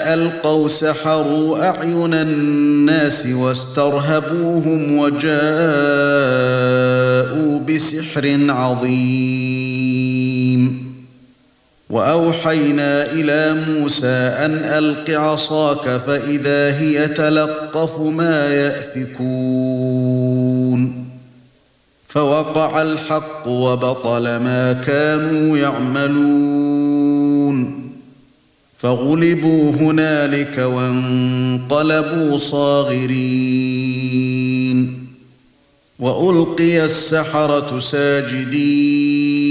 ألقوا سحروا أعين الناس واسترهبوهم وجاءوا بسحر عظيم وأوحينا إلى موسى أن ألق عصاك فإذا هي تلقف ما يأفكون فوقع الحق وبطل ما كانوا يعملون فغلبوا هنالك وانقلبوا صاغرين وألقي السحرة ساجدين